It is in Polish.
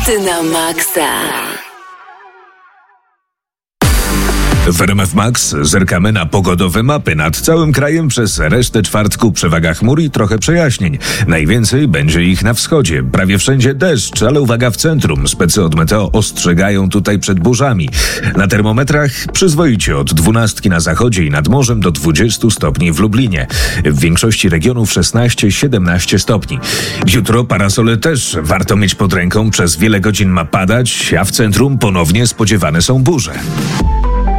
Hity na maksa. W RMF Max zerkamy na pogodowe mapy. Nad całym krajem przez resztę czwartku przewaga chmur i trochę przejaśnień. Najwięcej będzie ich na wschodzie. Prawie wszędzie deszcz, ale uwaga w centrum. Specy od meteo ostrzegają tutaj przed burzami. Na termometrach przyzwoicie od 12 na zachodzie i nad morzem do 20 stopni w Lublinie. W większości regionów 16-17 stopni. Jutro parasole też warto mieć pod ręką. Przez wiele godzin ma padać, a w centrum ponownie spodziewane są burze.